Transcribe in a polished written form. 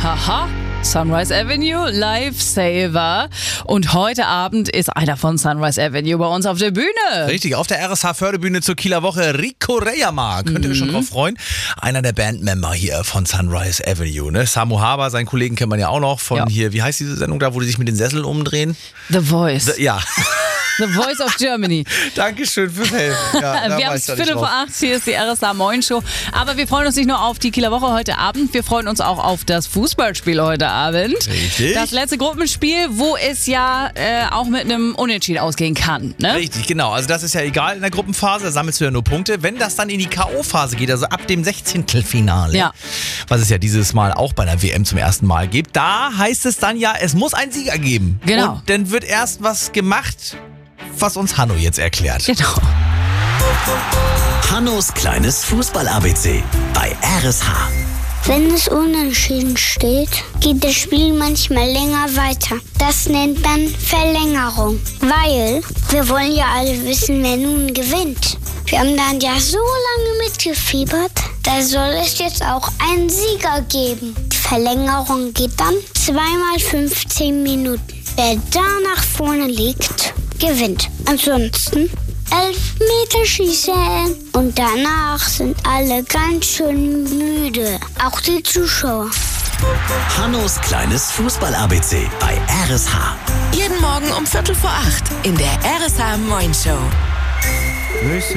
Haha. Sunrise Avenue, Lifesaver. Und heute Abend ist einer von Sunrise Avenue bei uns auf der Bühne. Richtig, auf der RSH-Förderbühne zur Kieler Woche. Rico Reyama, könnt ihr euch schon drauf freuen. Einer der Bandmember hier von Sunrise Avenue. Ne? Samu Haber, seinen Kollegen kennt man ja auch noch von hier, wie heißt diese Sendung da, wo die sich mit den Sesseln umdrehen? The Voice. Ja. The Voice of Germany. Dankeschön fürs Helfen. Ja, wir haben es 7:45, hier ist die RSH Moin Show. Aber wir freuen uns nicht nur auf die Kieler Woche heute Abend, wir freuen uns auch auf das Fußballspiel heute Abend. Richtig. Das letzte Gruppenspiel, wo es ja auch mit einem Unentschieden ausgehen kann. Ne? Richtig, genau. Also das ist ja egal in der Gruppenphase, da sammelst du ja nur Punkte. Wenn das dann in die K.O.-Phase geht, also ab dem 16. Finale, was es ja dieses Mal auch bei der WM zum ersten Mal gibt, da heißt es dann ja, es muss einen Sieger geben. Genau. Und dann wird erst was gemacht, was uns Hanno jetzt erklärt. Genau. Hannos kleines Fußball-ABC bei RSH. Wenn es unentschieden steht, geht das Spiel manchmal länger weiter. Das nennt man Verlängerung, weil wir wollen ja alle wissen, wer nun gewinnt. Wir haben dann ja so lange mitgefiebert, da soll es jetzt auch einen Sieger geben. Die Verlängerung geht dann 2x15 Minuten. Wer da nach vorne liegt, gewinnt. Ansonsten 11-Meter-Schießen. Und danach sind alle ganz schön müde. Auch die Zuschauer. Hannos kleines Fußball-ABC bei RSH. Jeden Morgen um 7:45 in der RSH Moin Show.